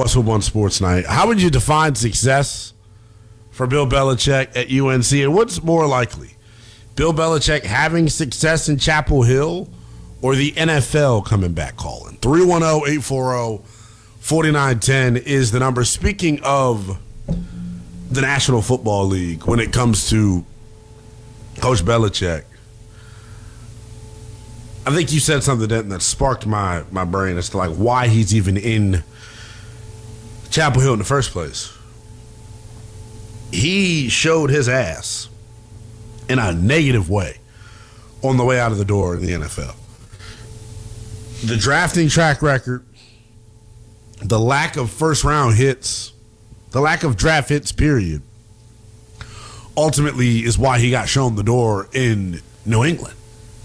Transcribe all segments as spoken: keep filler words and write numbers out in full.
Westwood One Sports Night. How would you define success for Bill Belichick at U N C? And what's more likely, Bill Belichick having success in Chapel Hill or the N F L coming back calling? three one zero, eight four zero, four nine one zero is the number. Speaking of the National Football League, when it comes to Coach Belichick, I think you said something that, that sparked my, my brain as to like why he's even in Chapel Hill in the first place. He showed his ass in a negative way on the way out of the door in the N F L. The drafting track record, the lack of first round hits, the lack of draft hits, period, ultimately is why he got shown the door in New England.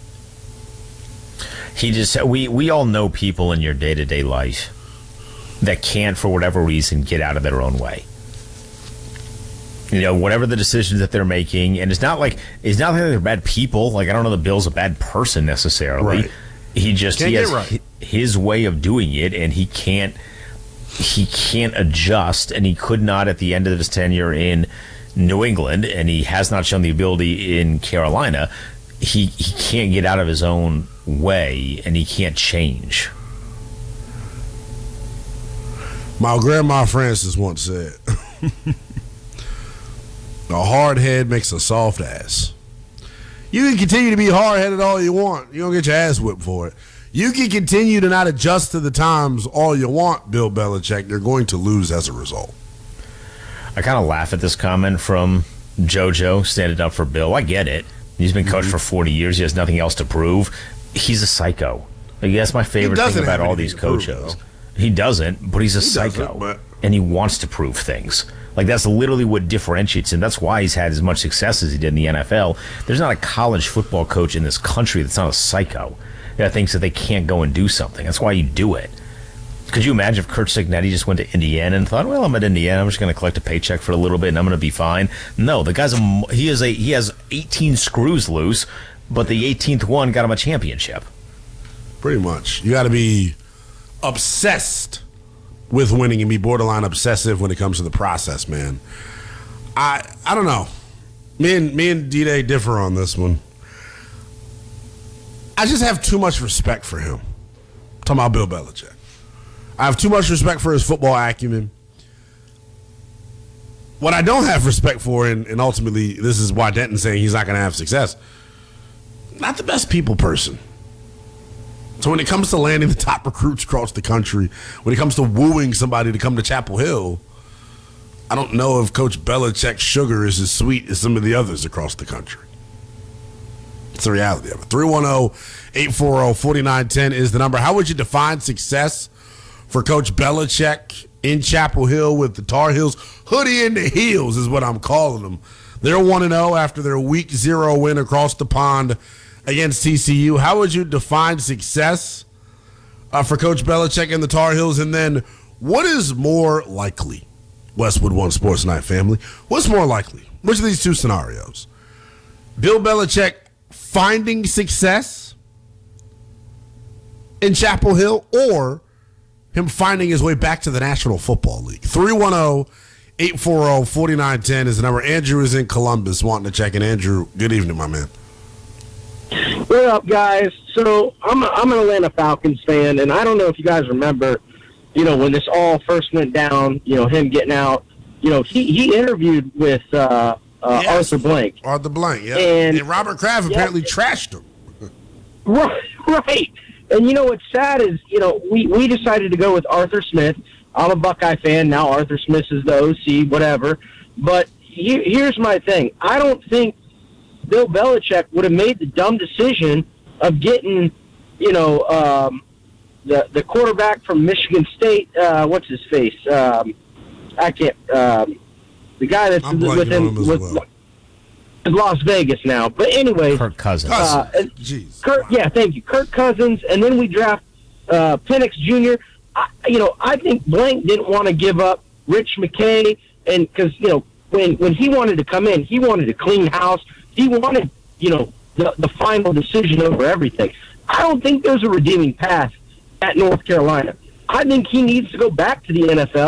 He just, we, we all know people in your day-to-day life that can't, for whatever reason, get out of their own way. You know, whatever the decisions that they're making, and it's not like it's not like they're bad people. Like, I don't know the Bill's a bad person necessarily. Right. He just Can't he has right. his way of doing it, and he can't he can't adjust, and he could not at the end of his tenure in New England, and he has not shown the ability in Carolina. He he can't get out of his own way, and he can't change. My grandma Francis once said, a hard head makes a soft ass. You can continue to be hard-headed all you want. You don't get your ass whipped for it. You can continue to not adjust to the times all you want, Bill Belichick. You're going to lose as a result. I kind of laugh at this comment from JoJo standing up for Bill. I get it. He's been coached mm-hmm. for forty years. He has nothing else to prove. He's a psycho. Like, that's my favorite thing about all these coaches. He doesn't, but he's a he psycho. But... And he wants to prove things. Like, that's literally what differentiates him. That's why he's had as much success as he did in the N F L. There's not a college football coach in this country that's not a psycho that thinks that they can't go and do something. That's why you do it. Could you imagine if Curt Cignetti just went to Indiana and thought, well, I'm at Indiana, I'm just going to collect a paycheck for a little bit and I'm going to be fine? No, the guy's a, he is a he has eighteen screws loose, but the eighteenth one got him a championship. Pretty much. You got to be obsessed with winning and be borderline obsessive when it comes to the process, man. I I don't know. Me and me and D-Day differ on this one. I just have too much respect for him. I'm talking about Bill Belichick. I have too much respect for his football acumen. What I don't have respect for, and, and ultimately this is why Denton's saying he's not going to have success, not the best people person. So when it comes to landing the top recruits across the country, when it comes to wooing somebody to come to Chapel Hill, I don't know if Coach Belichick's sugar is as sweet as some of the others across the country. It's the reality of it. three one zero, eight four zero, four nine one zero is the number. How would you define success for Coach Belichick in Chapel Hill with the Tar Heels? Hoodie in the heels is what I'm calling them. They're one and oh after their week zero win across the pond against T C U. How would you define success uh, for Coach Belichick and the Tar Heels? And then what is more likely, Westwood One Sports Night family? What's more likely? Which of these two scenarios? Bill Belichick finding success in Chapel Hill or him finding his way back to the National Football League? three one zero, eight four zero, four nine one zero is the number. Andrew is in Columbus wanting to check in. Andrew, good evening, my man. What up, guys? So I'm a, I'm an Atlanta Falcons fan, and I don't know if you guys remember, you know, when this all first went down, you know, him getting out, you know, he, he interviewed with uh, uh, yes. Arthur Blank. Arthur Blank, yeah. And, and Robert Kraft yeah. apparently trashed him. Right, right. And you know what's sad is, you know, we, we decided to go with Arthur Smith. I'm a Buckeye fan. Now Arthur Smith is the O C, whatever. But he, here's my thing. I don't think Bill Belichick would have made the dumb decision of getting, you know, um, the the quarterback from Michigan State. Uh, what's his face? Um, I can't. Um, the guy that's I'm with him him with well. Las Vegas now. But anyway, Kirk Cousins. Uh, Jeez. Kirk, yeah, thank you, Kirk Cousins, and then we draft uh, Penix Junior I, you know, I think Blank didn't want to give up Rich McKay, and because you know when when he wanted to come in, he wanted a clean house. He wanted, you know, the, the final decision over everything. I don't think there's a redeeming path at North Carolina. I think he needs to go back to the N F L.